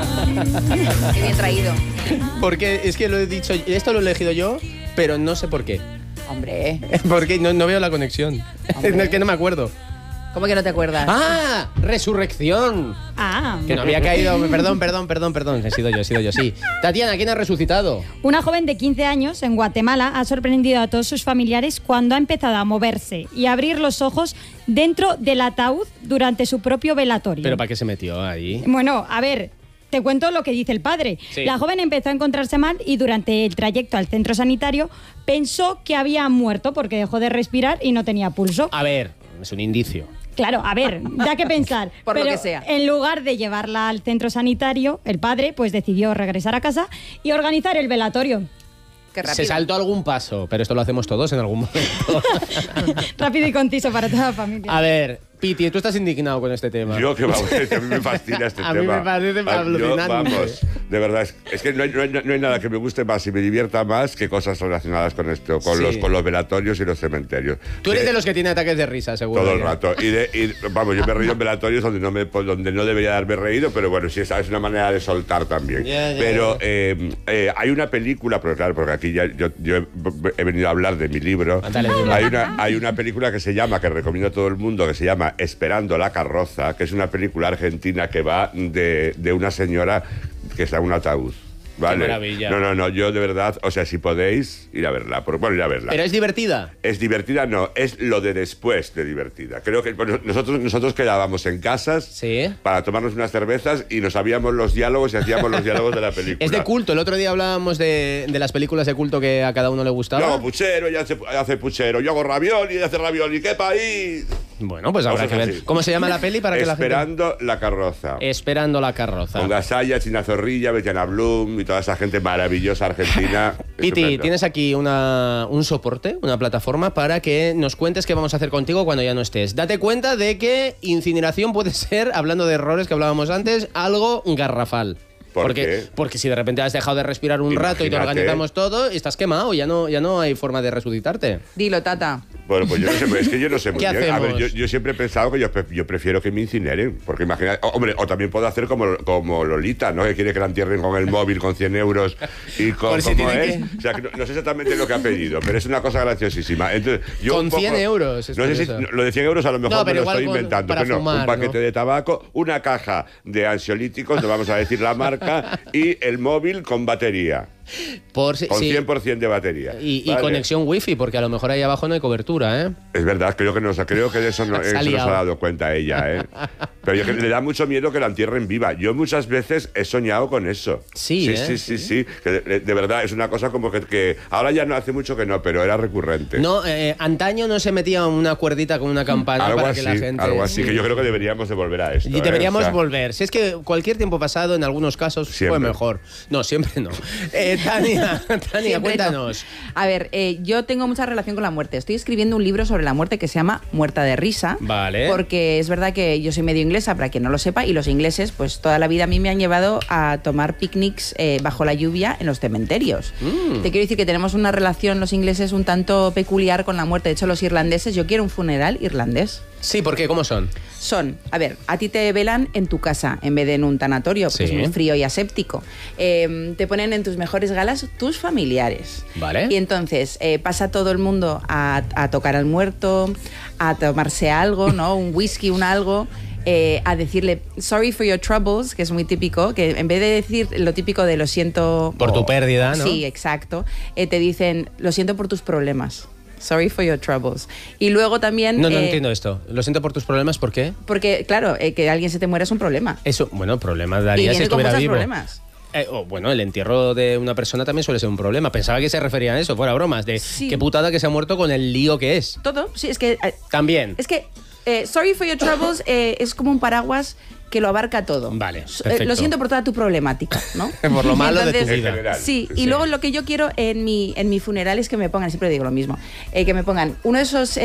Qué bien traído. Porque es que lo he dicho, esto lo he elegido yo, pero no sé por qué. Hombre. Porque no veo la conexión. Es que no me acuerdo. ¿Cómo que no te acuerdas? ¡Ah! ¡Resurrección! Ah. Que no había caído. Perdón. He sido yo, sí. Tatiana, ¿quién ha resucitado? Una joven de 15 años en Guatemala ha sorprendido a todos sus familiares cuando ha empezado a moverse y a abrir los ojos dentro del ataúd durante su propio velatorio. ¿Pero para qué se metió ahí? Bueno, a ver, te cuento lo que dice el padre. Sí. La joven empezó a encontrarse mal y durante el trayecto al centro sanitario pensó que había muerto porque dejó de respirar y no tenía pulso. A ver, es un indicio. Claro, a ver, da que pensar. Por lo Pero que sea. en lugar de llevarla al centro sanitario, el padre pues decidió regresar a casa y organizar el velatorio. Qué rápido. Se saltó algún paso, pero esto lo hacemos todos en algún momento. Rápido y conciso para toda la familia. A ver, Piti, tú estás indignado con este tema. Yo que vamos, a mí me fascina este A tema. mí me parece alucinante. Vamos, de verdad, es que no hay nada que me guste más y me divierta más que cosas relacionadas con esto, Sí. con los velatorios y los cementerios. Tú eres de los que tiene ataques de risa, seguro. Todo el rato. Vamos, yo me he reído en velatorios donde no debería de haberme reído, pero bueno, sí, es una manera de soltar también. Ya. Pero hay una película, pero claro, porque aquí ya yo he venido a hablar de mi libro. Dale, dile. Hay una película que recomiendo a todo el mundo, que se llama Esperando la carroza, que es una película argentina que va de una señora que está en un ataúd. ¿Vale? Qué maravilla. No, yo de verdad, o sea, si podéis, ir a verla. Bueno, ir a verla. ¿Pero es divertida? Es divertida, no, es lo de después de divertida. Creo que bueno, nosotros quedábamos en casas Sí. para tomarnos unas cervezas y nos sabíamos los diálogos y hacíamos los diálogos de la película. Es de culto. El otro día hablábamos de las películas de culto que a cada uno le Yo gustaba. hago puchero, ella hace puchero. Yo hago ravioli, ella hace ravioli. ¡Qué país! Bueno, pues habrá Cosas que ver. así. ¿Cómo se llama la peli para que la gente... Esperando la carroza. Esperando la carroza. Con Gasalla, China Zorrilla, Betiana Blum y toda esa gente maravillosa argentina. Piti, Estupendo. tienes aquí un soporte, una plataforma para que nos cuentes qué vamos a hacer contigo cuando ya no estés. Date cuenta de que incineración puede ser, hablando de errores que hablábamos antes, algo garrafal. ¿Por qué? Porque si de repente has dejado de respirar un rato y te Imagínate. organizamos todo, estás quemado, ya no hay forma de resucitarte. Dilo, Tata. Bueno, pues yo no sé, es que yo no sé muy ¿Qué bien. A ver, hacemos? yo siempre he pensado que yo prefiero que me incineren, porque imagina, hombre, o también puedo hacer como Lolita, ¿no? Que quiere que la entierren con el móvil, con 100 euros y con Por si ¿cómo tiene es? O sea, que no sé exactamente lo que ha pedido, pero es una cosa graciosísima. Entonces, yo Con un poco- 100 euros, es No sé si curioso. lo de 100 euros a lo mejor No, me pero lo igual estoy inventando, para pero no, fumar, un paquete ¿no? de tabaco, una caja de ansiolíticos, no vamos a decir la marca, y el móvil con batería. Por si, Con sí. 100% de batería. Y ¿vale? conexión wifi, porque a lo mejor ahí abajo no hay cobertura, ¿eh? Es verdad, creo que de eso no, Se ha eso no se liado. ha dado cuenta ella, ¿eh? Pero yo que le da mucho miedo que la entierren viva. Yo muchas veces he soñado con eso. Sí, ¿eh? Sí. Que de verdad es una cosa como que ahora ya no hace mucho que no, pero era recurrente. No, antaño no se metía una cuerdita con una campana algo para así, que la gente... algo así, que yo creo que deberíamos de volver a esto. Y deberíamos O sea, volver. Si es que cualquier tiempo pasado, en algunos casos, fue Siempre. mejor. No, siempre no. Tania, Siempre cuéntanos. no. A ver, yo tengo mucha relación con la muerte. Estoy escribiendo un libro sobre la muerte que se llama Muerta de risa. Vale. Porque es verdad que yo soy medio inglesa, para quien no lo sepa, y los ingleses, pues toda la vida a mí me han llevado a tomar picnics bajo la lluvia en los cementerios. Te quiero decir que tenemos una relación, los ingleses, un tanto peculiar con la muerte. De hecho, los irlandeses, yo quiero un funeral irlandés. Sí, ¿por qué? ¿Cómo son? Son, a ver, a ti te velan en tu casa en vez de en un tanatorio, porque Sí. es muy frío y aséptico. Te ponen en tus mejores galas tus familiares. Vale. Y entonces pasa todo el mundo a tocar al muerto, a tomarse algo, ¿no? Un whisky, un algo. A decirle sorry for your troubles, que es muy típico, que en vez de decir lo típico de lo siento Por tu pérdida, ¿no? Sí, exacto. Te dicen lo siento por tus problemas. Sorry for your troubles. Y luego también... No entiendo esto. Lo siento por tus problemas, ¿por qué? Porque, claro, que alguien se te muera es un problema. Eso, bueno, problemas Y daría si viene con estuviera muchos vivo. problemas. Bueno, el entierro de una persona también suele ser un problema. Pensaba que se referían a eso, fuera bromas, de Sí. qué putada que se ha muerto con el lío que es. Todo, sí, es que... También. Es que sorry for your troubles es como un paraguas que lo abarca todo. Vale, Lo perfecto. siento por toda tu problemática, ¿no? Por lo malo de tu Entonces, vida. En general. Sí, y Sí. luego lo que yo quiero en mi funeral es que me pongan, siempre digo lo mismo, que me pongan uno de esos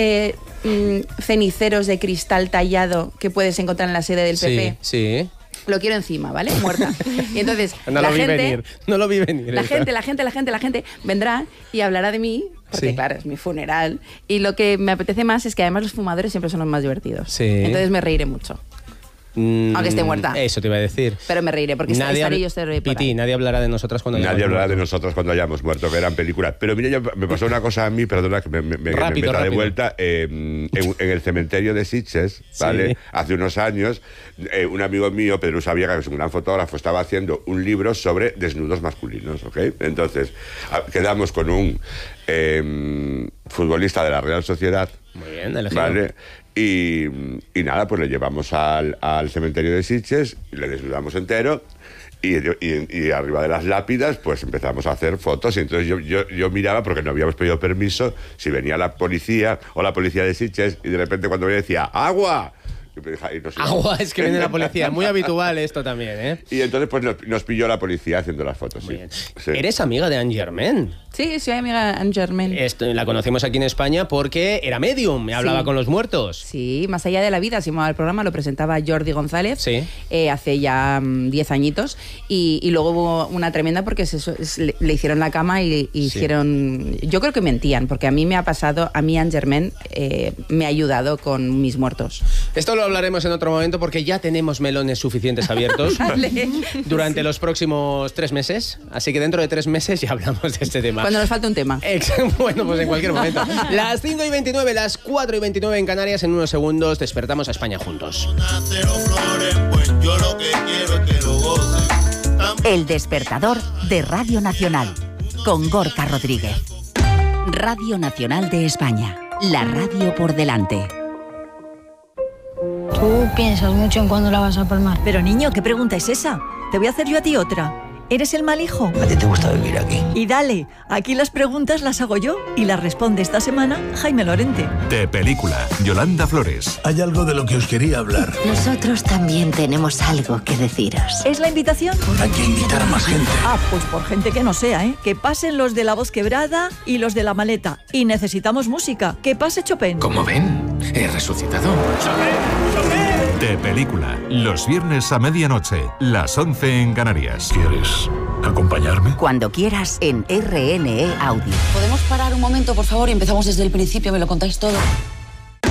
ceniceros de cristal tallado que puedes encontrar en la sede del PP. Sí. Lo quiero encima, ¿vale? Muerta. Y entonces No la lo vi gente... venir. No lo vi venir. La esta. gente vendrá y hablará de mí, porque Sí. claro, es mi funeral. Y lo que me apetece más es que además los fumadores siempre son los más divertidos. Sí. Entonces me reiré mucho. Aunque esté muerta. Eso te iba a decir. Pero me reiré porque estaré yo por ahí. Piti, nadie hablará de nosotras cuando hayamos Nadie hablará muerto. de nosotros cuando hayamos muerto, que eran películas. Pero mira, me pasó una cosa a mí, perdona que me meta de vuelta. En el cementerio de Sitges, ¿vale? Sí. Hace unos años, un amigo mío, Pedro Sabiega, que es un gran fotógrafo, estaba haciendo un libro sobre desnudos masculinos, ¿ok? Entonces, quedamos con un futbolista de la Real Sociedad. Muy bien, elegido. ¿Vale? Y nada, pues le llevamos al cementerio de Sitges, le desnudamos entero y arriba de las lápidas pues empezamos a hacer fotos y entonces yo miraba, porque no habíamos pedido permiso, si venía la policía o la policía de Sitges y de repente cuando venía decía ¡agua! Agua, es que viene la policía. Muy habitual esto también, ¿eh? Y entonces pues nos pilló la policía haciendo las fotos. Muy sí. bien. Sí. ¿Eres amiga de Anne Germain? Sí, soy amiga de Anne Germain. La conocimos aquí en España porque era medium, me hablaba con los muertos. Sí, Más allá de la vida, se llamaba el programa, lo presentaba Jordi González hace ya 10 añitos y luego hubo una tremenda porque le hicieron la cama y hicieron... Yo creo que mentían, porque a mí me ha pasado, a mí Anne Germain me ha ayudado con mis muertos. Esto lo hablaremos en otro momento porque ya tenemos melones suficientes abiertos durante los próximos 3 meses, así que dentro de 3 meses ya hablamos de este tema. Cuando nos falte un tema. Bueno, pues en cualquier momento. Las 5:29, las 4:29 en Canarias, en unos segundos despertamos a España juntos. El despertador de Radio Nacional, con Gorka Rodríguez. Radio Nacional de España, la radio por delante. Tú piensas mucho en cuándo la vas a palmar. Pero niño, ¿qué pregunta es esa? Te voy a hacer yo a ti otra. ¿Eres el mal hijo? ¿A ti te gusta vivir aquí? Y dale, aquí las preguntas las hago yo y las responde esta semana Jaime Lorente. De Película, Yolanda Flores. Hay algo de lo que os quería hablar. Nosotros también tenemos algo que deciros. ¿Es la invitación? Hay que invitar a más gente. Pues por gente que no sea, ¿eh? Que pasen los de La Voz Quebrada y los de La Maleta. Y necesitamos música. Que pase Chopin. Como ven, he resucitado. De Película, los viernes a medianoche, las 11 en Canarias. ¿Quieres acompañarme? Cuando quieras en RNE Audio. ¿Podemos parar un momento, por favor, y empezamos desde el principio? ¿Me lo contáis todo?